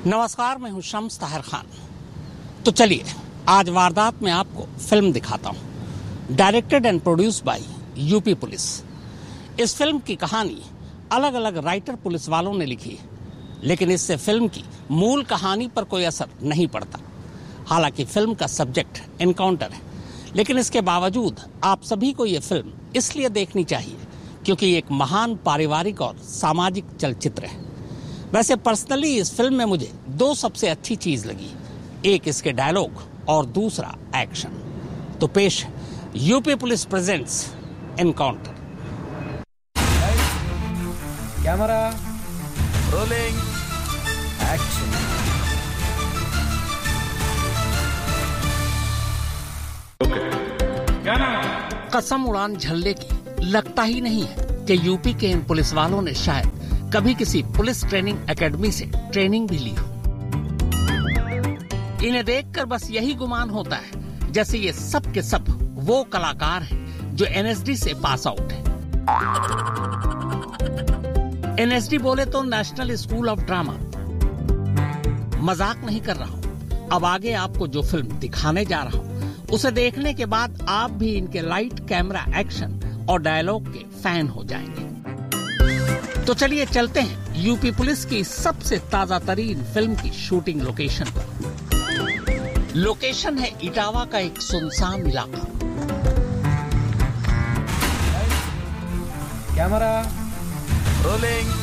नमस्कार, मैं हूं शम्स ताहिर खान। तो चलिए आज वारदात में आपको फिल्म दिखाता हूं, directed and produced by UP police. इस फिल्म की कहानी अलग अलग राइटर पुलिस वालों ने लिखी है, लेकिन इससे फिल्म की मूल कहानी पर कोई असर नहीं पड़ता। हालांकि फिल्म का सब्जेक्ट एनकाउंटर है, लेकिन इसके बावजूद आप सभी को यह फिल्म इसलिए देखनी चाहिए क्योंकि ये एक महान पारिवारिक और सामाजिक चलचित्र है। वैसे पर्सनली इस फिल्म में मुझे दो सबसे अच्छी चीज लगी, एक इसके डायलॉग और दूसरा एक्शन। तो पेश है UP police presents encounter. Camera rolling action. कसम उड़ान झल्ले की लगता ही नहीं है कि यूपी के इन पुलिस वालों ने शायद कभी किसी पुलिस ट्रेनिंग एकेडमी से ट्रेनिंग भी ली हो। इन्हें देखकर बस यही गुमान होता है जैसे ये सब के सब वो कलाकार हैं जो एनएसडी से पास आउट हैं। एनएसडी बोले तो नेशनल स्कूल ऑफ ड्रामा। मजाक नहीं कर रहा हूं। अब आगे आपको जो फिल्म दिखाने जा रहा हूं उसे देखने के बाद आप भी इनके लाइट, कैमरा, एक्शन और डायलॉग के फैन हो जाएंगे। तो चलिए चलते हैं यूपी पुलिस की सबसे ताजा तरीन फिल्म की शूटिंग लोकेशन पर। लोकेशन है इटावा का एक सुनसान इलाका। Camera rolling